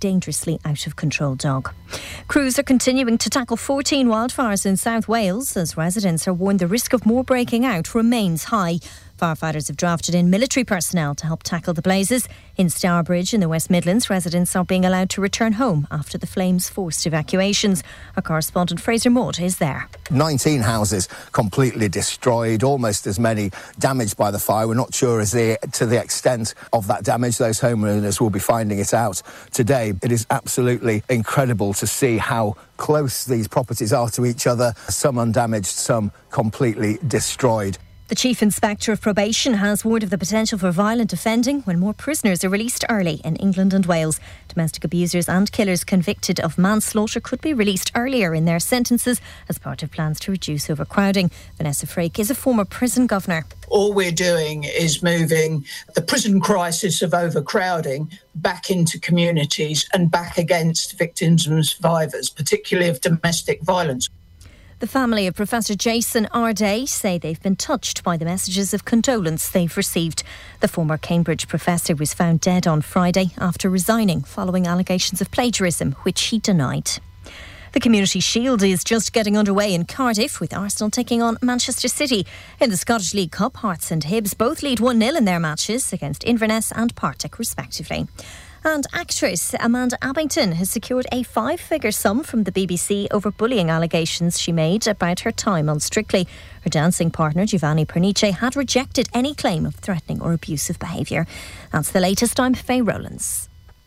dangerously out of control dog. Crews are continuing to tackle 14 wildfires in South Wales as residents are warned the risk of more breaking out remains high. Firefighters have drafted in military personnel to help tackle the blazes. In Stourbridge in the West Midlands, residents are being allowed to return home after the flames forced evacuations. Our correspondent Fraser Maud is there. 19 houses completely destroyed, almost as many damaged by the fire. We're not sure to the extent of that damage. Those homeowners will be finding it out today. It is absolutely incredible to see how close these properties are to each other. Some undamaged, some completely destroyed. The Chief Inspector of Probation has warned of the potential for violent offending when more prisoners are released early in England and Wales. Domestic abusers and killers convicted of manslaughter could be released earlier in their sentences as part of plans to reduce overcrowding. Vanessa Frake is a former prison governor. All we're doing is moving the prison crisis of overcrowding back into communities and back against victims and survivors, particularly of domestic violence. The family of Professor Jason Arday say they've been touched by the messages of condolence they've received. The former Cambridge professor was found dead on Friday after resigning following allegations of plagiarism, which he denied. The Community Shield is just getting underway in Cardiff, with Arsenal taking on Manchester City. In the Scottish League Cup, Hearts and Hibs both lead 1-0 in their matches against Inverness and Partick, respectively. And actress Amanda Abbington has secured a 5-figure sum from the BBC over bullying allegations she made about her time on Strictly. Her dancing partner, Giovanni Pernice, had rejected any claim of threatening or abusive behaviour. That's the latest. I'm Faye Rowlands.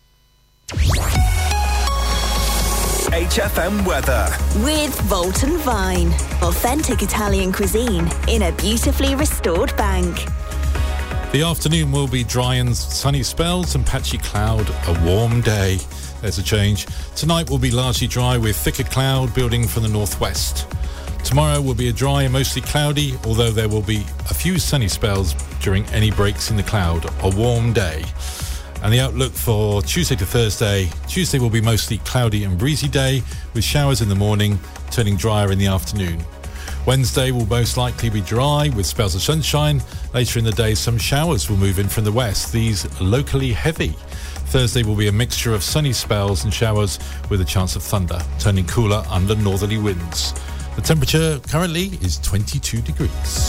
HFM weather. With Volton Vine. Authentic Italian cuisine in a beautifully restored bank. The afternoon will be dry and sunny spells and patchy cloud, a warm day. There's a change. Tonight will be largely dry with thicker cloud building from the northwest. Tomorrow will be a dry and mostly cloudy, although there will be a few sunny spells during any breaks in the cloud, a warm day. And the outlook for Tuesday to Thursday. Tuesday will be mostly cloudy and breezy day with showers in the morning, turning drier in the afternoon. Wednesday will most likely be dry with spells of sunshine. Later in the day, some showers will move in from the west, these locally heavy. Thursday will be a mixture of sunny spells and showers with a chance of thunder, turning cooler under northerly winds. The temperature currently is 22 degrees.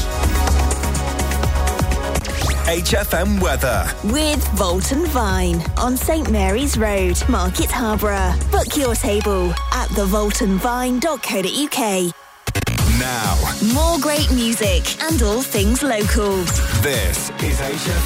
HFM weather. With Volton Vine on St Mary's Road, Market Harborough. Book your table at thevoltonvine.co.uk. Now, more great music and all things local. This is HFM.